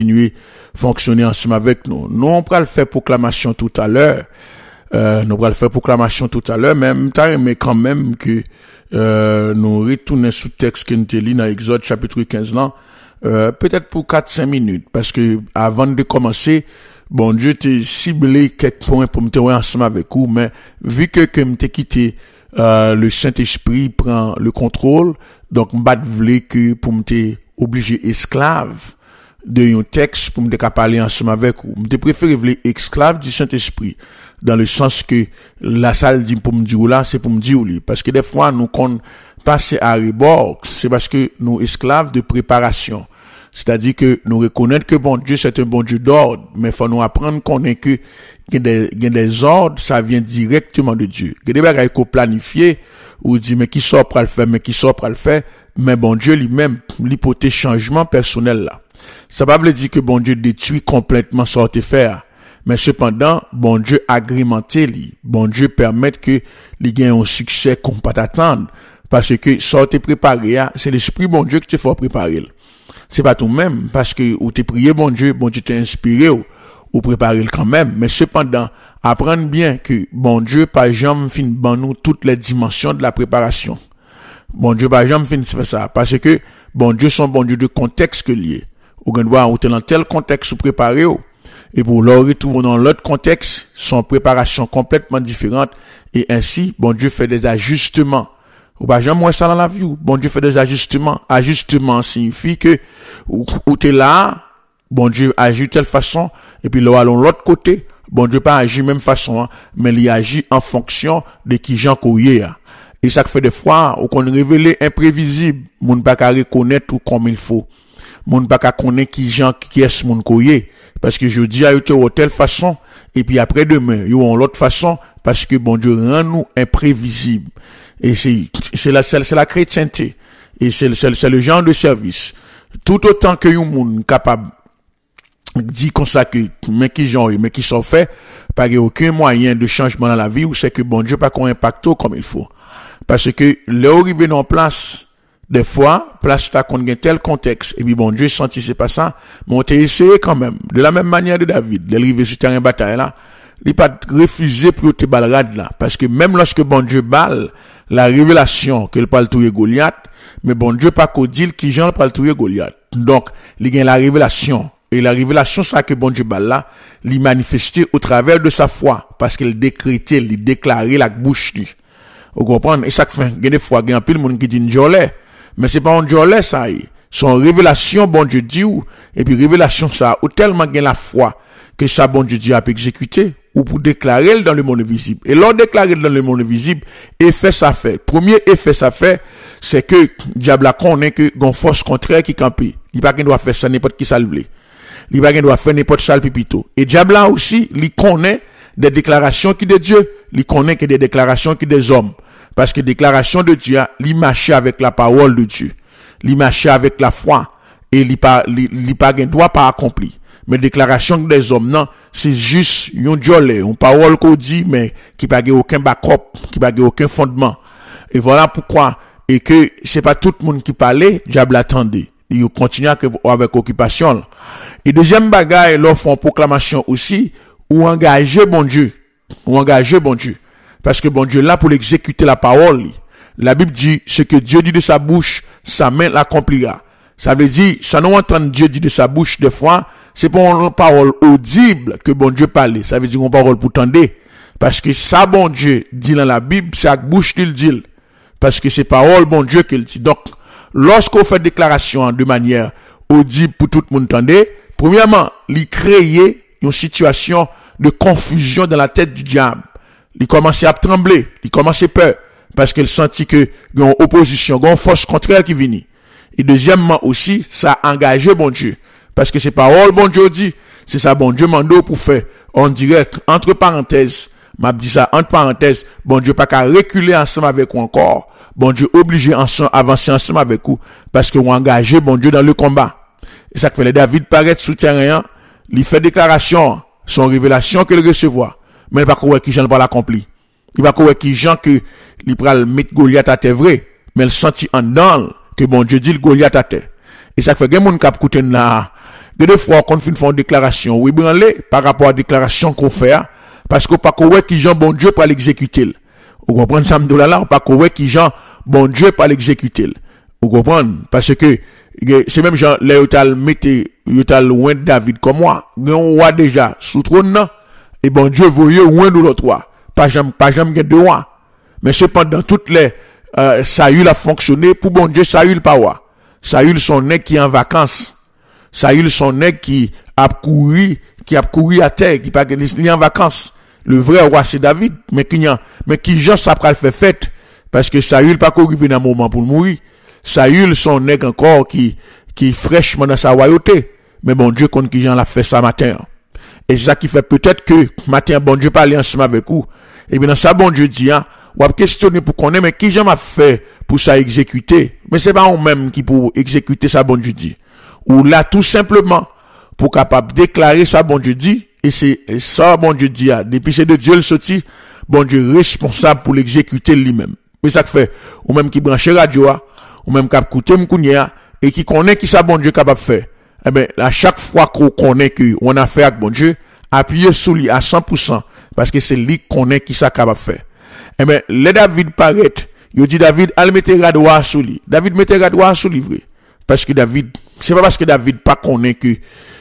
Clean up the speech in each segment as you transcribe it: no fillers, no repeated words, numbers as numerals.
continuer fonctionner ensemble avec nous. Nous, on va le faire proclamation tout à l'heure. Même temps, mais quand même que, nous retournons sous texte que nous lit dans Exode chapitre 15 là, peut-être pour 4-5 minutes, parce que avant de commencer, bon Dieu t'a ciblé quelques points pour me tenir ensemble avec vous, mais vu que m'te quitté, le Saint-Esprit prend le contrôle, donc m'bat vle que pour m'te obligé esclave de un texte pour me parler ensemble avec vous. M'te préféré vle esclave du Saint-Esprit, dans le sens que la salle dit pour me dire là, c'est pour me dire lui, parce que des fois nous qu'on passe à rebord, c'est parce que nous esclaves de préparation. C'est-à-dire que nous reconnaître que bon Dieu c'est un bon Dieu d'ordre, mais faut nous apprendre qu'on est que des ordres, ça vient directement de Dieu. Que des bagages qu'on planifie ou dit mais qui sort pour le faire, mais bon Dieu lui-même l'hypothèse changement personnel là. Ça va pas veut dire que bon Dieu détruit complètement ce qu'il faire, mais cependant bon Dieu agrémenté lui, bon Dieu permet que il gagne un succès qu'on pas attendre, parce que ça t'es préparé, c'est l'esprit bon Dieu qui te fait préparer. C'est pas tout même, parce que ou t'es prié bon Dieu t'a inspiré ou préparé quand même, mais cependant, apprendre bien que bon Dieu pas jamais fin ban nous toutes les dimensions de la préparation. Bon Dieu pas jamais fin faire ça, parce que bon Dieu son bon Dieu de contexte que lié. Ou gagne voir ou t'es dans tel contexte ou préparé et pour le retrouver dans l'autre contexte, son préparation complètement différente, et ainsi bon Dieu fait des ajustements. Ou pas jamais moi ça dans la vie. Bon Dieu fait des ajustements. Ajustement signifie que ou t'es là, bon Dieu agit de telle façon, et puis là allons l'autre côté, bon Dieu pas agit même façon, mais il agit en fonction de qui Jean Courrier. Et ça fait des fois, ou qu'on révèle imprévisible, moun pas qu'à reconnaître comme il faut. Moun pas qu'à connaître qui est moun Courrier, parce que je dis à eux de telle façon, et puis après demain, ils ont l'autre façon, parce que bon Dieu rend nous imprévisible. Et c'est la chrétienté. Et c'est le genre de service. Tout autant que yon moun capable dit comme ça que, mais qui sont faits, pas aucun moyen de changement dans la vie, ou c'est que bon Dieu pas qu'on impacte comme il faut. Parce que, l'arrivée en place, des fois, place ta qu'on gagne tel contexte, et puis bon Dieu senti c'est pas ça, mais on t'a essayé quand même. De la même manière de David, d'arriver sur terrain bataille là, il pas refusé pour te balrade là, parce que même lorsque bon Dieu balle, la révélation qu'il parle tuer Goliath, mais bon Dieu pas qu'au dit qui Jean parle tuer Goliath. Donc, il gagne la révélation, et la révélation ça que bon Dieu balle là, il manifestait au travers de sa foi, parce qu'il décrétait, il déclarait la bouche lui. Vous comprenez? Et ça fait, des fois, il y a un peu de monde qui dit une jolet, mais c'est pas un jolet ça y est. Son révélation bon Dieu dit ou, et puis révélation ça, ou tellement gagne la foi, que ça bon Dieu dit a pu exécuter, ou pour déclarer dans le monde visible. Et l'on déclarer dans le monde visible, effet ça fait. Premier effet ça fait, c'est que diable a connaît que gon force contraire qui campe. Il pas qu'il doit faire ça n'importe qui ça le veut. Il pas qu'il doit faire n'importe ça le pipito. Et diable là aussi, il connaît des déclarations qui de Dieu, il connaît que des déclarations qui des hommes. Parce que déclaration de Dieu, il marche avec la parole de Dieu. Il marche avec la foi. Et il pas doit pas accomplir. Mais déclaration des hommes, non, c'est juste une jolie, une parole qu'on dit, mais qui n'a aucun backup, qui n'a aucun fondement. Et voilà pourquoi, et que c'est pas tout le monde qui parlait, diable attendait. Il continue avec occupation. Et deuxième bagaille, leur font proclamation aussi, ou engager bon Dieu. Parce que bon Dieu là pour l'exécuter la parole. La Bible dit, ce que Dieu dit de sa bouche, sa main l'accomplira. Ça veut dire, ça nous entend Dieu dit de sa bouche des fois, c'est pas une parole audible que bon Dieu parle. Ça veut dire une parole pour tendre. Parce que ça bon Dieu dit dans la Bible, c'est avec bouche qu'il dit. Parce que c'est parole bon Dieu qu'il dit. Donc, lorsqu'on fait déclaration de manière audible pour tout le monde tendre, premièrement, il crée une situation de confusion dans la tête du diable. Il commençait à trembler, il commençait peur, parce qu'il sentit que il y a une opposition, il y a une force contraire qui vient. Et deuxièmement aussi, ça a engagé bon Dieu. Parce que c'est parole bon Dieu dit, c'est ça bon Dieu mando pour faire. On dirait, entre parenthèses, m'a dit ça, entre parenthèses, bon Dieu pas qu'à reculer ensemble avec vous encore. Bon Dieu obligé ensemble, avancer ensemble avec vous, parce que vous engagez bon Dieu dans le combat. Et ça fait les David paraître sous terrain, il fait déclaration, son révélation qu'il recevoir. Mais il va pas croire qui Jean pas l'accompli. Il va croire qui Jean que il pral mettre Goliath à terre vrai, mais il sentit en dedans que bon Dieu dit le Goliath à terre. Et ça fait gen moun k'ap kouten là, Que des fois, quand on fait une déclaration, oui, branlé, par rapport à la déclaration qu'on fait, parce qu'on pas qu'on qui Jean bon Dieu pour l'exécuter. Vous comprenez ça, là, on pas qu'on qui Jean bon Dieu pour l'exécuter. Vous comprenez? Parce que, c'est même Jean, là, il a loin de David comme moi. On voit déjà, sous trône, et bon Dieu, voyez, loin de l'autre roi. Pas jamais de roi. Mais cependant, toutes les, Saül a fonctionné pour bon Dieu, Saül pas roi. Saül son nègre qui est en vacances. Saül son nègre qui a couru à terre, qui pas en vacances. Le vrai roi c'est David, mais qui Jean ça pral fait fête parce que Saül pas couru dans un moment pour mourir. Saül son nègre encore qui fraîchement dans sa royauté. Mais bon Dieu compte qui Jean l'a fait ça matin. Et c'est ça qui fait peut-être que matin bon Dieu parler ensemble avec vous. Et bien dans ça bon Dieu dit ou a questionner pour connaître mais qui Jean m'a fait pour ça exécuter. Mais c'est pas on même qui pour exécuter ça bon Dieu dit. Ou là tout simplement pour capable déclarer ça bon Dieu dit. Et c'est ça, bon Dieu dit, depuis c'est de Dieu le sorti, bon Dieu responsable pour l'exécuter lui-même. Mais ça fait, ou même qui branche radio, ou même qui a écouté m'kounia, et qui connaît qui ça bon Dieu capable de faire. Eh ben, à chaque fois qu'on connaît qu'on a fait avec bon Dieu, appuyez sur lui à 100%, parce que c'est lui qui connaît qui ça capable de faire. Eh ben, le David paraît, il dit David, allez mettre radoir sur lui. David mette radoir sur lui, vrai. Parce que David, c'est pas parce que David pas connaît que,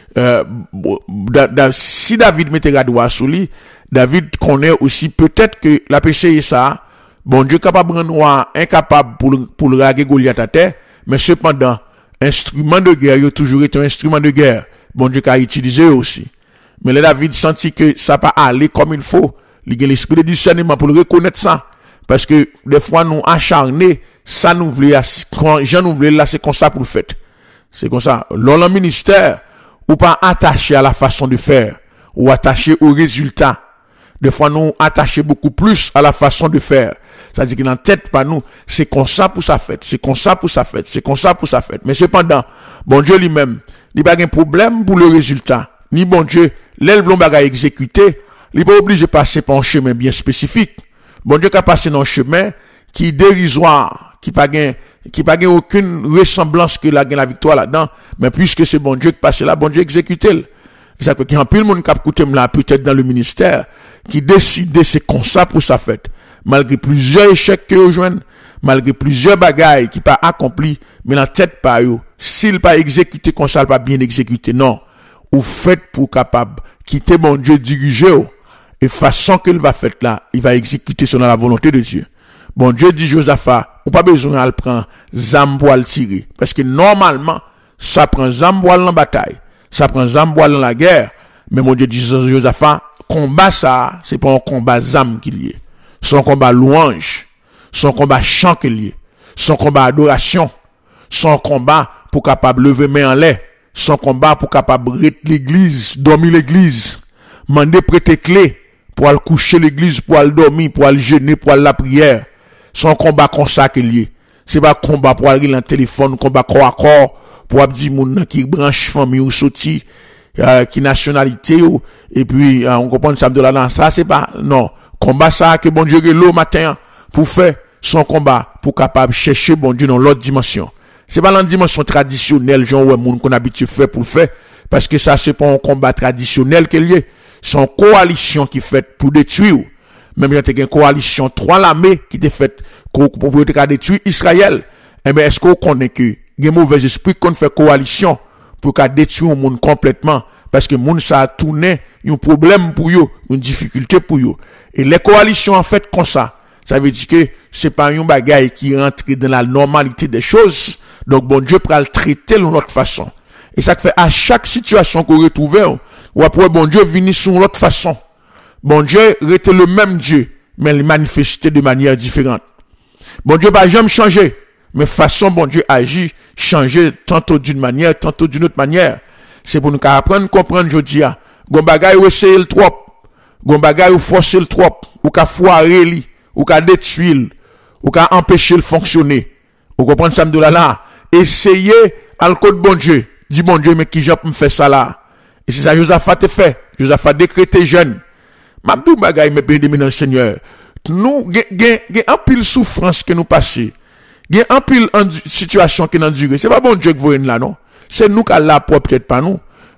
si David mettait radoir sur lui, David connaît aussi peut-être que la péché est ça, bon Dieu capable de rendre incapable pour le raguer Goliath à terre, mais cependant, instrument de guerre, il a toujours été un instrument de guerre, bon Dieu qu'a utilisé aussi. Mais là, David sentit que ça pas aller comme il faut, il a l'esprit de discernement pour le reconnaître ça, parce que des fois nous acharnés, ça nous voulait, quand Jean nous voulait là, c'est comme ça pour le fait. C'est comme ça. Dans le ministère, ou pas attaché à la façon de faire, ou attaché au résultat. Des fois, nous attacher beaucoup plus à la façon de faire. C'est-à-dire que dans la tête, pas nous, c'est comme ça pour sa fête, c'est comme ça pour sa fête, c'est comme ça pour sa fête. Mais cependant, bon Dieu lui-même, il n'a pas de problème pour le résultat. Ni bon Dieu, l'élève l'on va exécuter, il n'est pas obligé de passer par un chemin bien spécifique. Bon Dieu qui passé dans un chemin qui est dérisoire, qui pas aucune ressemblance que la victoire là-dedans, mais puisque c'est bon Dieu qui passe là, bon Dieu exécute. Ça fait qu'il y a un peu de monde qui a écouté là, peut-être dans le ministère, qui décide c'est comme ça pour sa fête. Malgré plusieurs échecs que rejoignent, malgré plusieurs bagailles qui pas accompli, mais la tête pas yo, s'il pas exécuté comme ça, il pas bien exécuté, non. Ou fait pour capable quitter bon Dieu diriger, et façon qu'il va faire là, il va exécuter selon la volonté de Dieu. Bon Dieu dit Josaphat, ou pas besoin de prendre zam pour le tirer. Parce que normalement, ça prend zam pour la bataille. Ça prend zam pour la guerre. Mais mon Dieu dit Josaphat, combat ça, c'est pas un combat zam qu'il y est. C'est un combat louange. C'est un combat chant qu'il y est. C'est un combat adoration. C'est un combat pour capable lever main en l'air. C'est un combat pour capable rester l'église, dormir l'église. Mander prêter clé pour aller coucher l'église, pour aller dormir, pour aller jeûner, pour aller la prière. Son combat comme ça qu'il y est. C'est pas combat pour aller dans le téléphone, combat corps à corps, pour dire moun qui branche famille ou sorti, qui nationalité ou, et puis, on comprend ça de là, ça c'est pas, non. Combat ça que bon Dieu le matin, pour faire son combat, pour capable chercher bon Dieu dans l'autre dimension. C'est pas dans la dimension traditionnelle, genre, ouais, moun qu'on habitue faire pour le faire, parce que ça c'est pas un combat traditionnel qu'il y est. C'est une coalition qui fait pour détruire. Même il y a une coalition, 3 l'armée qui était faite pour détruire Israël. Eh bien, est-ce qu'on connaît que il y a un mauvais esprit qu'on fait coalition pour détruire le monde complètement? Parce que le monde, ça a tourné un problème pour eux, une difficulté pour eux. Et les coalitions, en fait, comme ça veut dire que c'est pas un bagaille qui rentre dans la normalité des choses. Donc, bon Dieu pourra le traiter de l'autre façon. Et ça fait à chaque situation qu'on retrouve, ou après, bon Dieu venir sur l'autre façon. Bon Dieu était le même Dieu, mais il manifestait de manière différente. Bon Dieu va jamais changer, mais façon bon Dieu agit, changer tantôt d'une manière, tantôt d'une autre manière. C'est pour nous apprendre, comprendre aujourd'hui. Gon bagay ou essayer le trop, gon bagay ou forcer le trop, ou ka foirer li, ou ka détruire, ou ka empêcher le fonctionner. Vous comprenez ça de là? Essayez à le code bon Dieu. Dis bon Dieu, mais qui j'ai me faire ça là? Et c'est ça Josaphat te fait. Josaphat décrété jeune. Mabdou bagay me béni dans le Seigneur. Nous, gen un pile souffrance que nous passons. Gen un pile situation que nous endurons. C'est pas bon Dieu que vous êtes là, non? C'est nous qui là pour peut-être pas nous.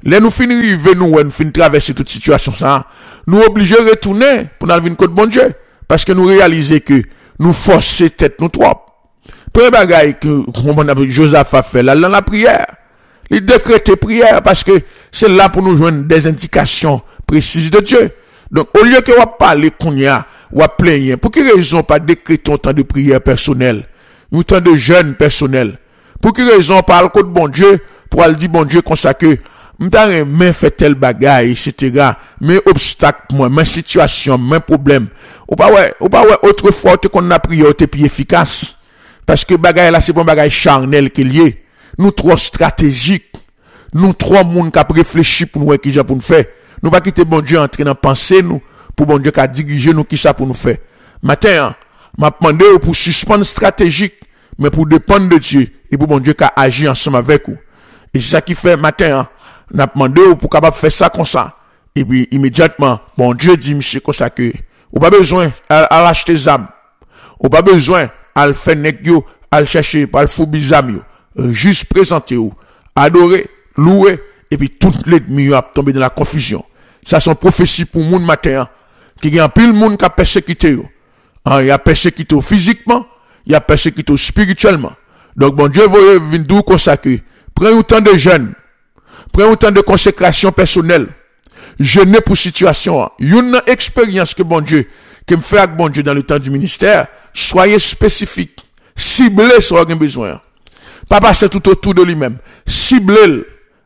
Là, nous finissons arriver, nous finissons traverser toute situation, ça. Nous obligés de retourner pour nous venir côté bon Dieu. Parce que nous réalisons que nous forçons tête nous trop. Premier bagage que Joseph a fait là, dans la prière. Il décrète prière parce que c'est là pour nous joindre des indications précises de Dieu. Donc, au lieu que vous parlez qu'on y a, ou à plaigner, pour quelle raison pas décréter un temps de prière personnel, un temps de jeûne personnel? Pour quelle raison pas le côté bon Dieu, pour aller dire bon Dieu comme ça que, m't'a mais fait tel bagaille, etc. Mais obstacle, moi, mes situations, mes problèmes. Ou pas ouais, autrefois, qu'on a prié, t'es plus efficace. Parce que bagaille là, c'est bon bagaille charnel qui est lié. Nous trop stratégiques. Nous trop monde qui a réfléchi pour nous, qui j'ai pour nous faire. Nous pas quitter bon Dieu entrer dans pensée nous, pour bon Dieu qui a dirigé nous, qui ça pour nous faire. Matin, m'a demandé pour suspendre stratégique, mais pour dépendre de Dieu, et pour bon Dieu qui a agi ensemble avec vous. Et c'est ça qui fait matin, n'a demandé pour capable faire ça comme ça. Et puis, immédiatement, bon Dieu dit, monsieur, comme ça que, ou pas besoin à acheter des âmes. Ou pas besoin à le faire nèg yo, à le chercher, à le fou bizam yo. Juste présenter ou, adorer, louer, et puis tout l'ennemi a tombé dans la confusion. Ça sont prophéties pour moun matin, qui y a pile moun qui a persécuté yo. Il y a persécuté physiquement, il y a persécuté spirituellement. Donc bon Dieu veut venir consacrer. Prends un temps de jeûne. Prends un temps de consécration personnelle. Jeûner pour situation. Une expérience que bon Dieu, que me fait avec bon Dieu dans le temps du ministère, soyez spécifique. Ciblez ce qu'on a besoin. Pas passer tout autour de lui-même. Ciblez.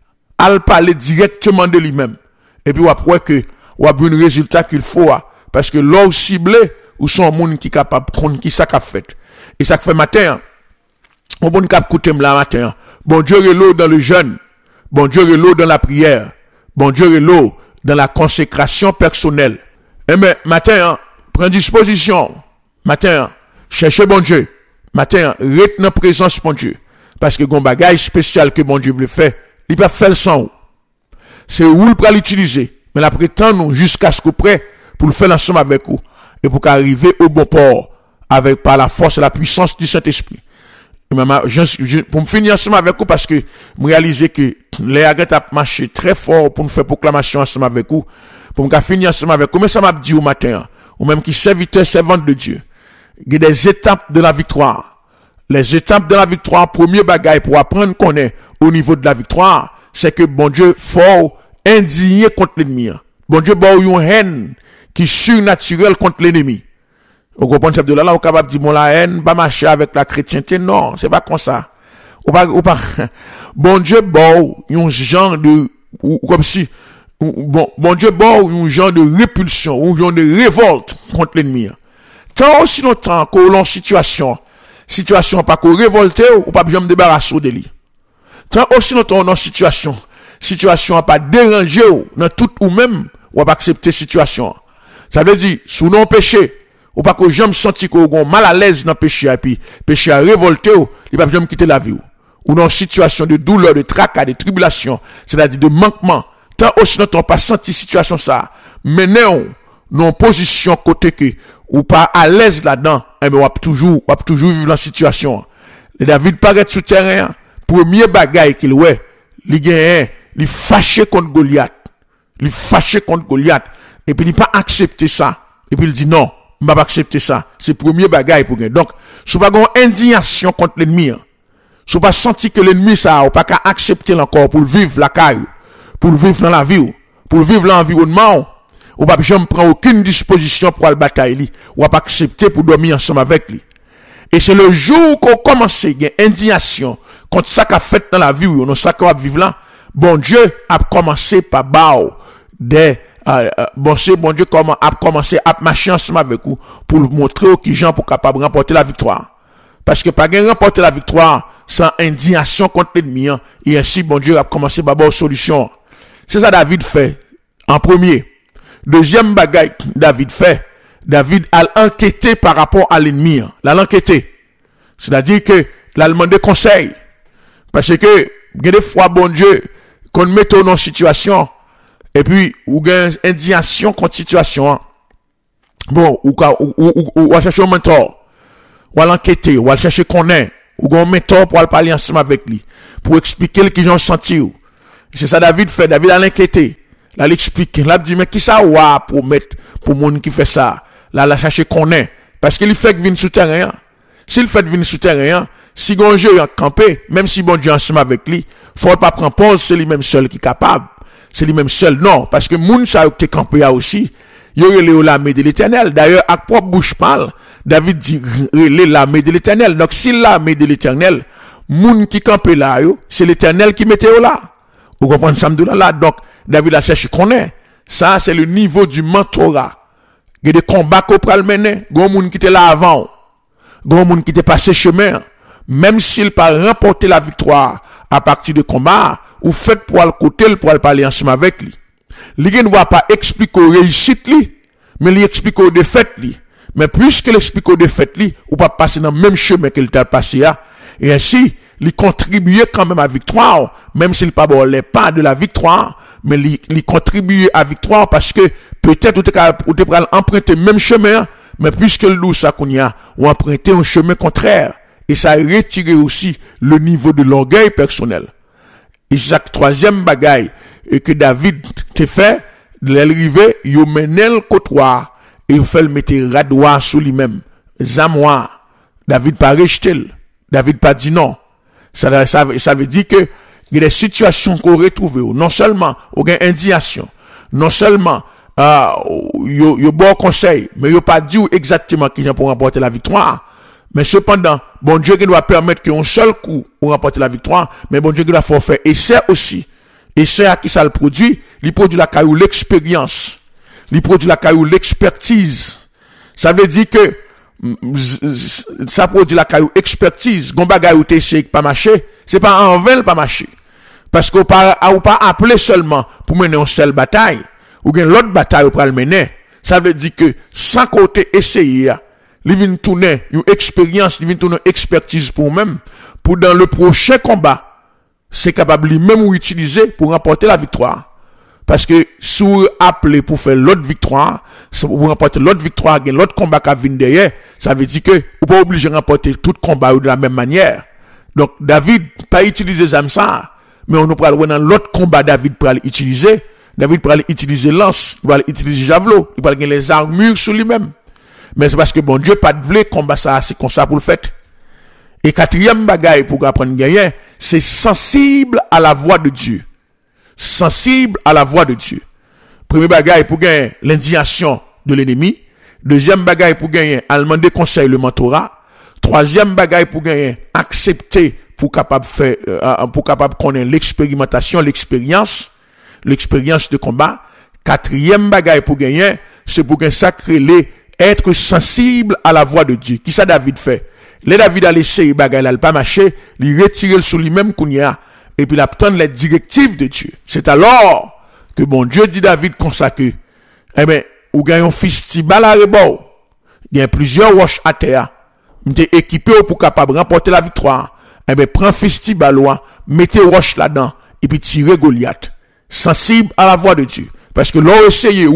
Al parler directement de lui-même. Et puis, après que, ou a un résultat qu'il faut, parce que l'eau ciblé, ou son monde qui est capable de prendre qui ça qu'a fait. Et ça fait matin, on bon cap écouter là matin. Bon Dieu est l'eau dans le jeûne. Bon Dieu est l'eau dans la prière. Bon Dieu est l'eau dans la consécration personnelle. Eh bien, matin, prends disposition. Matin, cherchez bon Dieu. Matin, retenez présence bon Dieu. Parce que gon bagage spécial que bon Dieu veut faire, il peut faire le sang. C'est où il peut l'utiliser. Mais la prétend jusqu'à ce que prêt pour le faire ensemble avec vous. Et pour qu'arriver au bon port. Avec, par la force et la puissance du Saint-Esprit. Pour me finir ensemble avec vous parce que, me réaliser que les agents a marché très fort pour nous faire proclamation ensemble avec vous. Pour me finir ensemble avec vous. Mais ça m'a dit au matin. Ou même qui serviteur, servante de Dieu. Il y a des étapes de la victoire. Les étapes de la victoire, premier bagaille pour apprendre qu'on est au niveau de la victoire, c'est que bon Dieu fort indigné contre l'ennemi. Bon Dieu bon une haine qui est surnaturelle contre l'ennemi. Au comprenez de là, on est capable de dire bon la haine va marcher avec la chrétienté. Non, c'est pas comme ça. Ou pas. Bon Dieu bon un genre de ou comme si bon Dieu bon un genre de répulsion, un genre de révolte contre l'ennemi. Tant aussi longtemps qu'on est en situation pas qu'on révolte ou pas besoin de débarrasser de lui. Tant aussi longtemps on est en situation pas déranger dans tout ou même ou pas accepter situation. Ça veut dire sous non péché ou pas que j'aime sentir qu'on mal à l'aise dans péché et puis péché à révolter il pas besoin quitter la vie ou dans situation de douleur, de tracas, de tribulation, c'est-à-dire de manquement. Tant aussi longtemps pas senti situation ça, menez non position côté que ou pas à l'aise là-dedans, mais on va toujours vivre la situation. Et David paraît sous terrain, premier bagaille qu'il ouais, il gagne, il fâché contre Goliath. Il fâché contre Goliath et puis il pas accepter ça. Et puis il dit non, je pas accepter ça. C'est premier bagaille pour gagner. Donc, si pas une indignation contre l'ennemi, si pas senti que l'ennemi ça ou pas qu'à accepter encore pour vivre la caille, pour vivre dans la vie, pour vivre l'environnement, ou pas jamais prendre aucune disposition pour aller batailler ou pas accepter pour dormir ensemble avec lui. Et c'est le jour qu'on commence à gagner indignation contre ça qu'a fait dans la vie ou dans ça qu'on va vivre là. Bon Dieu a commencé par bao des bon Dieu comment a commencé à marcher ensemble avec vous pour montrer aux gens pour capable remporter la victoire. Parce que pas gagner remporter la victoire sans indignation contre l'ennemi et ainsi bon Dieu a commencé par bonne solution. C'est ça David fait en premier. Deuxième bagaille David fait, David a enquêté par rapport à l'ennemi. L'a enquêté. C'est-à-dire que l'a demandé conseil. Parce que, des fois, bon Dieu, qu'on mette en situation, et puis, ou gagne indignation contre situation. Bon, ou à chercher un mentor, ou à l'enquêter, ou à chercher qu'on est, ou un mentor pour aller parler ensemble avec lui, pour expliquer ce qu'ils ont senti. C'est ça David fait. David a l'inquiété. Là, l'explique. Là, il dit, mais qui ça va promettre pour monde qui fait ça? Là, la chercher qu'on est. Parce qu'il fait que vient souterrain. S'il fait venir souterrain, si bon Dieu a campé, même si bon Dieu ensemble avec lui, faut pas prendre pause, c'est lui-même seul qui est capable. C'est lui-même seul. Non. Parce que moun ça qui est campé là aussi, il y aurait l'armée de l'éternel. D'ailleurs, à propre bouche parle, David dit, l'armée de l'éternel. Donc, si l'armée de l'éternel, moun qui campé là, c'est l'éternel qui mettait là. Vous comprenez ça, là? Donc, David a cherché qu'on est. Ça, c'est le niveau du mentorat. Il y a des combats qu'on peut mener. Il y a des gens qui étaient là avant. Il y a des gens qui étaient passés chemin. Même s'il pas remporté la victoire à partir de combat, ou fait pour le côté, pour aller parler ensemble avec lui. Il ne va pas expliquer aux réussites, mais il explique aux défaites. Mais puisqu'il explique aux défaites, ou pas passer dans le même chemin qu'il t'a passé, et ainsi, il contribuait quand même à la victoire, même s'il pas les pas de la victoire, mais il contribuait à la victoire parce que peut-être ou t'es emprunter le même chemin, mais puisque le loup ça qu'on y a, ou emprunter un chemin contraire, et ça a retiré aussi le niveau de l'orgueil personnel. Et c'est la troisième bagaille que David te fait, l'arrivée, il mené le côtoir, et il fait le mettre radoir sous lui-même. Zamois. David pas rejeté. David pas dit non. Ça veut dire que il y a des situations qu'on retrouve, non seulement il y a indignation, non seulement il y a bon conseil, mais il n'y a pas dit exactement qui vient pour remporter la victoire. Mais cependant, bon Dieu qui doit permettre qu'un seul coup on remporte la victoire, mais bon Dieu qui doit faire essai aussi. Essai à qui ça le produit? Il produit la caillou l'expérience. Il produit la caillou l'expertise. Ça veut dire que ça produit la caillou expertise. Gon bagay ou t'es essayé pas marcher, c'est pas en vain pas marcher. Parce qu'on pas appelé seulement pour mener une seule bataille, ou bien l'autre bataille pour le mener. Ça veut dire que sans côté essayer, il vient tourner une expérience, il vient tourner une expertise pour même, pour dans le prochain combat, c'est capable lui-même ou utiliser pour remporter la victoire. Parce que si vous appelez pour faire l'autre victoire, pour remporter l'autre victoire, l'autre combat qui vient derrière, ça veut dire que vous pas obligé de remporter tout combat de la même manière. Donc, David, pas utiliser ça, mais on nous parle dans l'autre combat, David peut utiliser. David peut utiliser lance, il peut utiliser javelot, il peut gagner les armures sur lui-même. Mais c'est parce que bon Dieu pas de vle combat ça, c'est comme ça pour le fait. Et quatrième bagaille pour apprendre à gagner, c'est sensible à la voix de Dieu. Sensible à la voix de Dieu. Premier bagaille pour gagner l'indignation de l'ennemi. Deuxième bagaille pour gagner à demander conseil le mentorat. Troisième bagaille pour gagner accepter pour capable faire pour capable connaître l'expérimentation, l'expérience de combat. Quatrième bagaille pour gagner, c'est pour gagner sacré être sensible à la voix de Dieu. Qui ça David fait? Le David a laissé bagaille là pas marcher, il retire sur lui-même kounya et puis il attend les directives de Dieu. C'est alors que bon Dieu dit David consacré. Eh ben, ou gagne un festival à rebord. Il y a plusieurs roches à terre. M'était équipé pour capable remporter la victoire. Eh ben, prends festival là, mettez roche là-dedans et puis tirez Goliath. Sensible à la voix de Dieu. Parce que l'on essaye,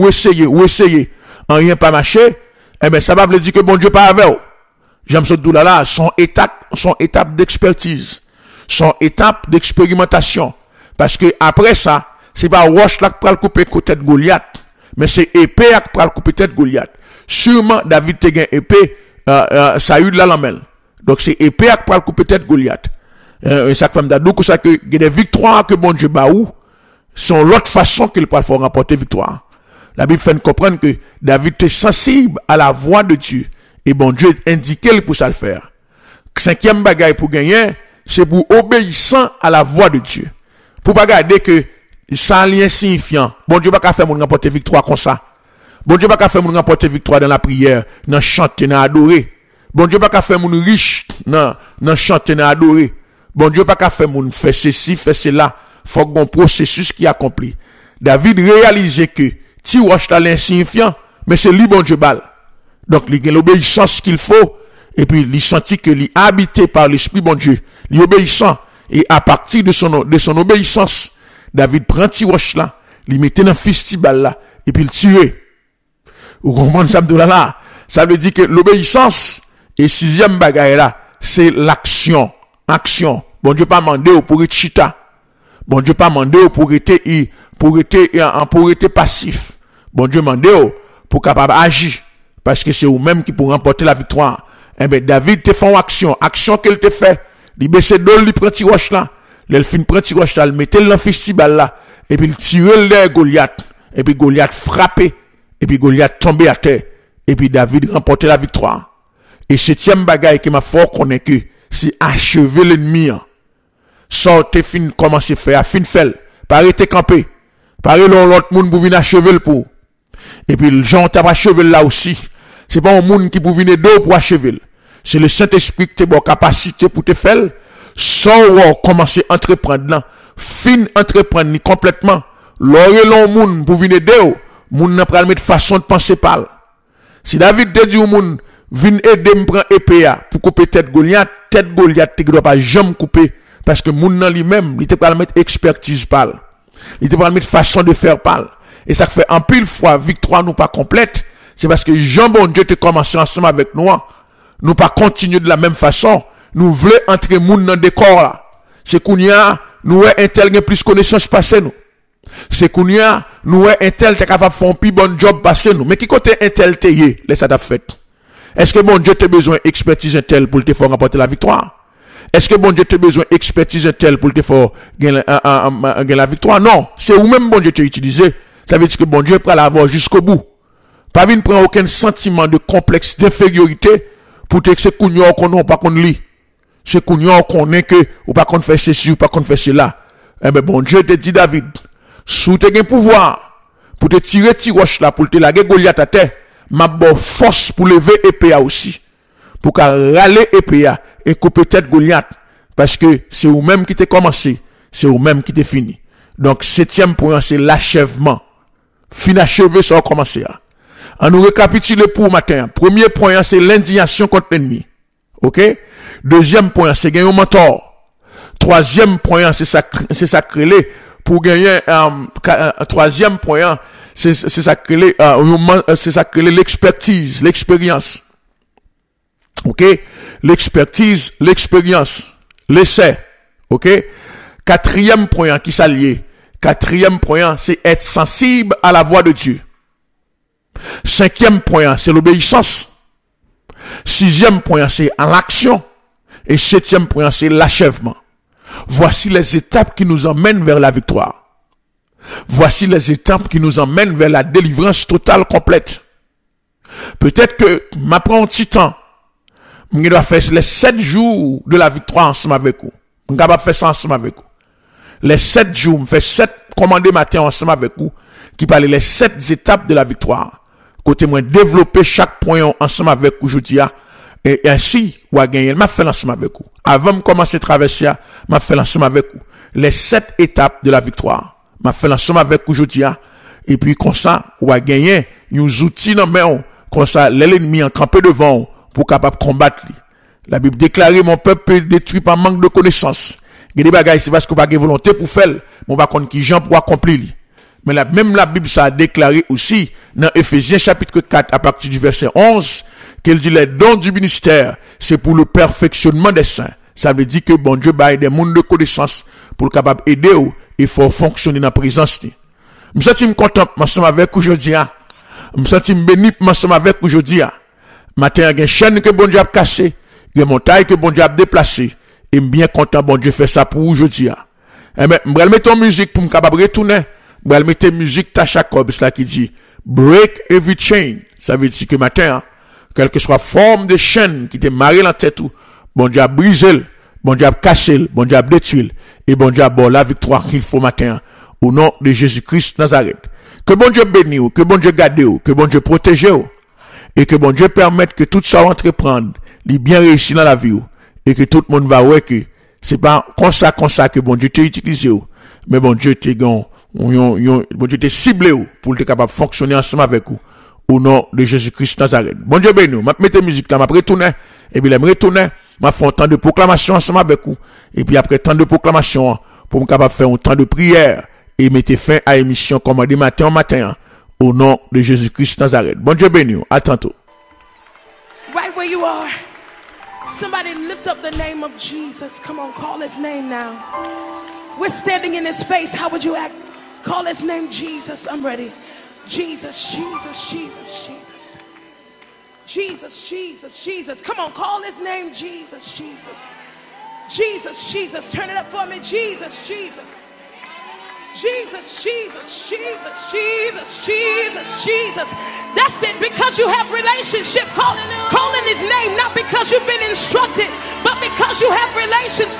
en rien pas marché, eh ben, ça va dire que bon Dieu pas avec vous. J'aime ce tout là, son étape d'expertise, son étape d'expérimentation. Parce que après ça, c'est pas roche là qui va couper côté de Goliath, mais c'est épée qui va couper tête Goliath. Sûrement, David te gagne épée, Saül la lamelle. Donc c'est épée qui va couper tête Goliath. Et ça fait m'dadou que ça que, il y a des victoires que bon Dieu baou, sont l'autre façon qu'il peut faire remporter victoire. La Bible fait comprendre que David était sensible à la voix de Dieu. Et bon Dieu indiquait pour ça le faire. Cinquième bagaille pour gagner, c'est pour obéissant à la voix de Dieu. Pour pas garder que sans lien signifiant. Bon Dieu pas qu'à faire mon remporter victoire comme ça. Bon Dieu pas qu'à faire mon remporter victoire dans la prière, dans chanter, dans adorer. Bon Dieu pas qu'à faire mon riche, dans chanter, dans adorer. Bon Dieu pas qu'à faire mon faire ceci, faire cela. Faut qu'on processus qui accompli. David réalisait que ti roche là l'insignifiant, mais c'est lui bon Dieu bal. Donc il a l'obéissance qu'il faut et puis il sentit que il habité par l'esprit bon Dieu, il obéissant et à partir de son obéissance, David prend ti roche là, il mettait dans festival là et puis il tirait. Vous comprenez ça là? Ça veut dire que l'obéissance et sixième bagaille là, c'est l'action. Action. Bon Dieu pas mandé pour être chita. Bon Dieu pas mandé pour être passif. Bon Dieu mandé pour capable agir parce que c'est vous-même qui pour remporter la victoire. Eh ben David te fait une action qu'elle te fait. Il baisse d'eau, il prend ti roche là. Il fin prend ti roche là, il mettait dans festival là et puis il tire le Goliath et puis Goliath frappé et puis Goliath tombé à terre et puis David remportait la victoire. Et septième bagaille qui m'a fort connaît que c'est achever l'ennemi. Sortez fin commencer faire fin fait pas arrêter camper pas l'autre monde pour venir achever le pour et puis le gens t'a achever là aussi c'est pas un monde qui pour venir d'eau pour achever c'est le Saint-Esprit qui te bonne capacité pour te faire sans commencer entreprendre là fin entreprendre complètement l'autre monde pour venir d'eau monde n'a pas mettre façon de penser par si David te dit au monde viens aider me prendre épée pour couper tête Goliath tu dois pas jamais couper parce que moun nan lui-même, il te pas mettre expertise parle. Il te pas mettre façon de faire parle. Et ça fait en pile fois victoire nous pas complète, c'est parce que Jean bon Dieu te commencé ensemble avec nous. Nous pas continuer de la même façon. Nous voulons entrer moun dans décor là. C'est kounya nous est intel gen plus connaissance passer nous. C'est kounya nous est intel t'es capable faire un plus bon job passer nous. Mais qui côté intel te yé, laisse ça t'a fait. Est-ce que bon Dieu te besoin expertise intel pour te faire remporter la victoire? Est-ce que bon Dieu te besoin expertise telle pour te faire gagner la victoire? Non, c'est ou même bon Dieu te utiliser. Ça veut dire que bon Dieu prend l'avoir jusqu'au bout. Pas venir prendre aucun sentiment de complexe d'infériorité pour te que c'est kounyon qu'on non pas qu'on lit. C'est kounyon qu'on est que ou pas qu'on fait ceci ou pas qu'on fait cela. Eh ben bon Dieu te dit David, sous te gen pouvoir pour te tirer ti roche là pour te laguer Goliath à terre, m'a bon force pour lever épée aussi. Pour qu'à râler épée et couper tête Goliath parce que c'est vous-même qui t'est commencé, c'est vous-même qui t'est fini. Donc septième point c'est l'achèvement. Fin achevé ça a commencé. On nous récapitule pour matin. Premier point c'est l'indignation contre l'ennemi. OK? Deuxième point c'est gagner un mentor. Troisième point c'est ça créer pour gagner troisième point c'est ça créer l'expertise, l'expérience. OK? L'expertise, l'expérience, l'essai. OK? Quatrième point qui s'allie. Quatrième point, c'est être sensible à la voix de Dieu. Cinquième point, c'est l'obéissance. Sixième point, c'est en l'action. Et septième point, c'est l'achèvement. Voici les étapes qui nous emmènent vers la victoire. Voici les étapes qui nous emmènent vers la délivrance totale complète. Peut-être que m'apprend un petit temps. Je dois faire les 7 jours de la victoire ensemble avec vous. Je dois faire ça ensemble avec vous. Les 7 jours, je fais 7 commandés matin ensemble avec vous, qui parlent les 7 étapes de la victoire. Côté moi, développer chaque point ensemble avec vous, je dis, et ainsi, ou à gagner, je fais ensemble avec vous. Avant de commencer à traverser, je fais ensemble avec vous. Les 7 étapes de la victoire. Je fais ensemble avec vous, je dis, et puis, comme ça, ou à gagner, nous outils dans main, comme ça, l'ennemi en campé devant, pour capable combattre lui. La Bible déclare mon peuple est détruit par manque de connaissance. Il y a des bagages c'est parce qu'on pas de volonté pour faire, mais on va connaître qui gens pour accomplir lui. Mais même la Bible ça a déclaré aussi dans Éphésiens chapitre 4 à partir du verset 11 qu'elle dit les dons du ministère, c'est pour le perfectionnement des saints. Ça veut dire que bon Dieu baille des mondes de connaissance pour le capable aider ou et faut fonctionner dans la présence. Je me sens content ensemble avec aujourd'hui. Je me sens béni ensemble avec aujourd'hui. Matin, il y a une chaîne que bon Dieu a cassé, il y a une montagne que bon Dieu a déplacé. Et bien content, bon Dieu fait ça pour aujourd'hui. Eh ben, je vais mettre en musique pour me capable retourner. Je vais mettre musique Tasha Cobbs là qui dit, break every chain. Ça veut dire que matin, quelle que soit forme de chaîne qui te marre la tête ou, bon Dieu a brisé, bon Dieu a cassé, bon Dieu a détruit, et bon Dieu a bon la victoire qu'il faut matin, au nom de Jésus-Christ Nazareth. Que bon Dieu bénisse, que bon Dieu garde, que bon Dieu protège, et que bon Dieu permette que tout ça entreprendre, les bien réussi dans la vie, et que tout le monde va voir que c'est pas comme ça que bon Dieu t'a utilisé, mais bon Dieu t'a bon Dieu t'a ciblé pour être capable de fonctionner ensemble avec vous, au nom de Jésus-Christ Nazareth. Bon Dieu bénisse, je mets musique là, je retourner, et puis je retourner, je fais un temps de proclamation ensemble avec vous, et puis après temps de proclamation, pour me capable de faire un temps de prière, et mettre fin à l'émission commandée matin en matin, au nom de Jésus-Christ Nazareth. Bon Dieu bénisse. À tantôt. Right where you are. Somebody lift up the name of Jesus. Come on, call his name now. We're standing in his face. How would you act? Call his name Jesus. I'm ready. Jesus, Jesus, Jesus, Jesus. Jesus, Jesus, Jesus. Come on, call his name Jesus, Jesus. Jesus, Jesus. Turn it up for me. Jesus, Jesus. Jesus, Jesus, Jesus, Jesus, Jesus, Jesus. That's it, because you have relationship. Calling his name, not because you've been instructed, but because you have relationship.